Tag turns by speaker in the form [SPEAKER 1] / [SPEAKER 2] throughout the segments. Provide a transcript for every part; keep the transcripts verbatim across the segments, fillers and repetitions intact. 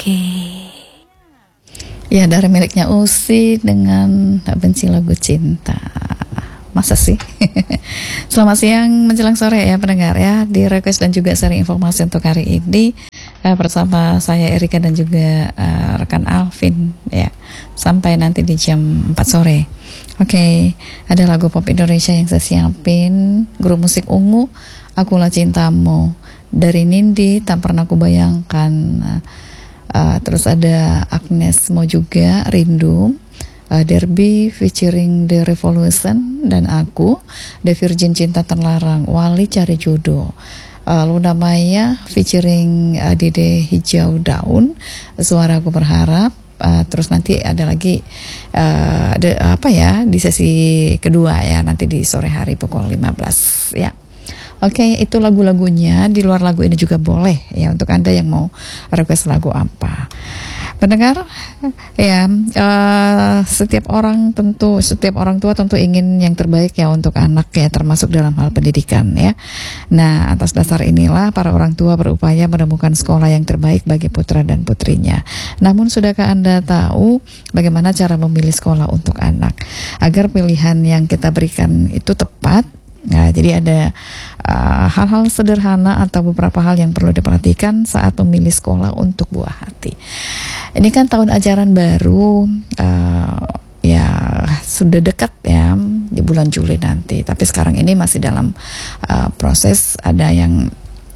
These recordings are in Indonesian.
[SPEAKER 1] Oke. Ya, dari miliknya Usi dengan Tak Benci Lagu Cinta. Masa sih? Selamat siang menjelang sore ya pendengar ya. Di request dan juga sharing informasi untuk hari ini uh, bersama saya Erika dan juga uh, rekan Alvin ya. Sampai nanti di jam empat sore. Oke, okay, ada lagu pop Indonesia yang saya siapin. Grup musik Ungu, Akulah Cintamu. Dari Nindi, Tak Pernah Kubayangkan. uh, uh, Terus ada Agnes Mo juga, Rindu. Uh, Derby featuring The Revolution dan aku, The Virgin Cinta Terlarang, Wali Cari Jodoh, uh, Luna Maya featuring uh, Dede Hijau Daun, Suaraku Berharap. Uh, terus nanti ada lagi uh, ada, apa ya di sesi kedua ya, nanti di sore hari pukul lima belas ya. Oke, okay, itu lagu-lagunya. Di luar lagu ini juga boleh ya, untuk Anda yang mau request lagu apa. Pendengar, ya uh, setiap orang tentu, setiap orang tua tentu ingin yang terbaik ya untuk anak ya, termasuk dalam hal pendidikan ya. Nah, atas dasar inilah para orang tua berupaya menemukan sekolah yang terbaik bagi putra dan putrinya. Namun sudahkah Anda tahu bagaimana cara memilih sekolah untuk anak agar pilihan yang kita berikan itu tepat? Nah, jadi ada uh, hal-hal sederhana atau beberapa hal yang perlu diperhatikan saat memilih sekolah untuk buah hati. Ini kan tahun ajaran baru, uh, ya sudah dekat ya di bulan Juli nanti. Tapi sekarang ini masih dalam uh, proses, ada yang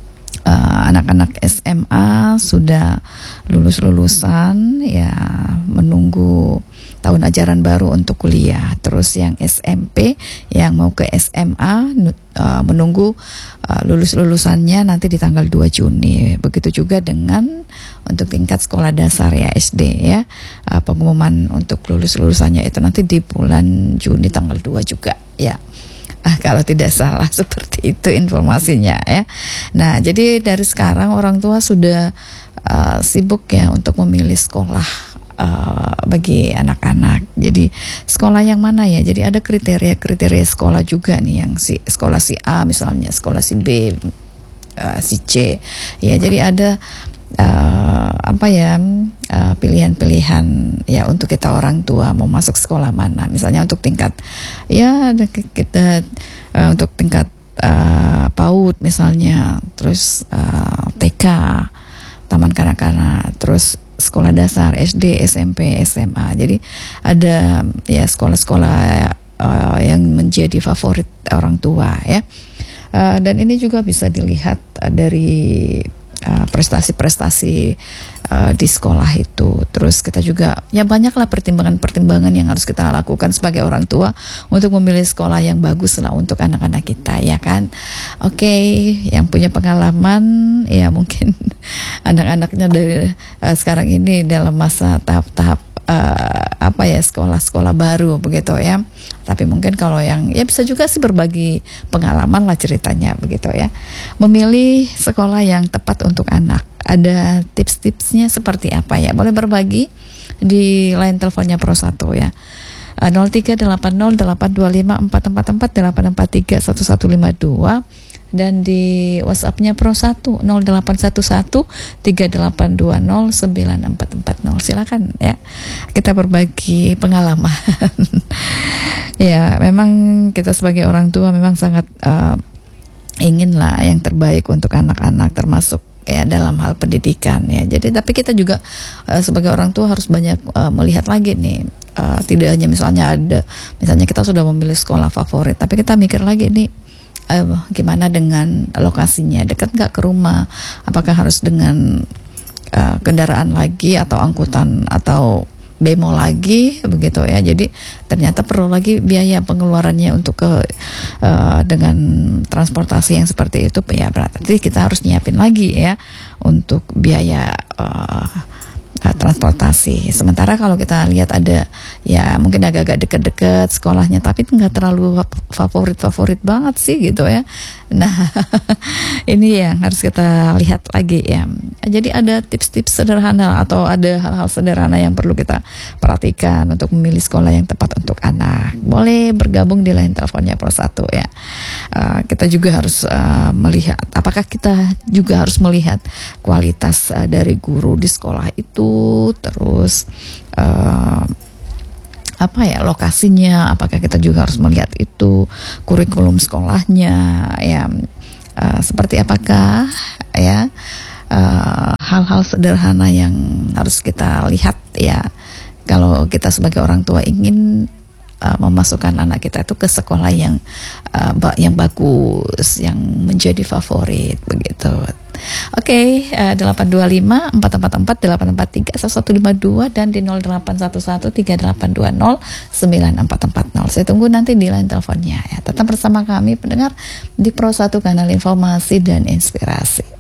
[SPEAKER 1] uh, anak-anak S M A sudah lulus-lulusan ya, menunggu tahun ajaran baru untuk kuliah. Terus yang S M P yang mau ke S M A uh, menunggu uh, lulus-lulusannya nanti di tanggal dua Juni. Begitu juga dengan untuk tingkat sekolah dasar ya, S D ya. Uh, pengumuman untuk lulus-lulusannya itu nanti di bulan Juni tanggal dua juga ya. Ah, kalau tidak salah seperti itu informasinya ya. Nah, jadi dari sekarang orang tua sudah uh, sibuk ya untuk memilih sekolah Uh, bagi anak-anak. Jadi sekolah yang mana ya? Jadi ada kriteria-kriteria sekolah juga nih, yang si sekolah si A misalnya, sekolah si B, uh, si C. Ya, jadi ada uh, apa ya uh, pilihan-pilihan ya untuk kita orang tua mau masuk sekolah mana. Misalnya untuk tingkat ya kita uh, untuk tingkat uh, PAUD misalnya, terus uh, T K, taman kanak-kanak, terus sekolah dasar, S D, S M P, S M A. Jadi ada ya sekolah-sekolah uh, yang menjadi favorit orang tua ya. Uh, dan ini juga bisa dilihat uh, dari uh, prestasi-prestasi uh, di sekolah itu. Terus kita juga ya banyaklah pertimbangan-pertimbangan yang harus kita lakukan sebagai orang tua untuk memilih sekolah yang bagus lah untuk anak-anak kita ya kan. Oke, okay, yang punya pengalaman ya mungkin anak-anaknya dari uh, sekarang ini dalam masa tahap-tahap uh, apa ya sekolah-sekolah baru begitu ya. Tapi mungkin kalau yang ya bisa juga sih berbagi pengalaman lah ceritanya begitu ya. Memilih sekolah yang tepat untuk anak. Ada tips-tipsnya seperti apa ya? Boleh berbagi di line teleponnya Pro satu ya. nol tiga delapan nol delapan dua lima empat empat empat delapan empat tiga satu satu lima dua, dan di WhatsApp-nya Pro satu nol delapan satu satu tiga delapan dua nol sembilan empat empat nol. Silakan ya. Kita berbagi pengalaman. Ya, memang kita sebagai orang tua memang sangat uh, inginlah yang terbaik untuk anak-anak, termasuk ya dalam hal pendidikan ya. Jadi tapi kita juga uh, sebagai orang tua harus banyak uh, melihat lagi nih. Uh, tidak hanya misalnya ada, misalnya kita sudah memilih sekolah favorit, tapi kita mikir lagi nih, uh, gimana dengan lokasinya, dekat nggak ke rumah, apakah harus dengan uh, kendaraan lagi atau angkutan atau bemo lagi begitu ya. Jadi ternyata perlu lagi biaya pengeluarannya untuk ke uh, dengan transportasi yang seperti itu ya, berarti kita harus nyiapin lagi ya untuk biaya uh, uh, transportasi. Sementara kalau kita lihat ada ya mungkin agak-agak deket-deket sekolahnya, tapi nggak terlalu favorit-favorit banget sih gitu ya. Nah, ini yang harus kita lihat lagi ya. Jadi ada tips-tips sederhana atau ada hal-hal sederhana yang perlu kita perhatikan untuk memilih sekolah yang tepat untuk anak. Boleh bergabung di line teleponnya Pro satu ya. Uh, kita juga harus uh, melihat apakah kita juga harus melihat kualitas uh, dari guru di sekolah itu, terus uh, apa ya lokasinya, apakah kita juga harus melihat itu kurikulum sekolahnya ya, uh, seperti apakah ya, uh, hal-hal sederhana yang harus kita lihat ya kalau kita sebagai orang tua ingin Uh, memasukkan anak kita itu ke sekolah yang uh, yang bagus, yang menjadi favorit begitu. Oke, okay, uh, delapan dua lima empat empat empat delapan empat tiga satu lima dua dan di nol delapan satu satu tiga delapan dua nol sembilan empat empat nol. Saya tunggu nanti di line teleponnya ya. Tetap bersama kami pendengar di Pro satu, kanal informasi dan inspirasi.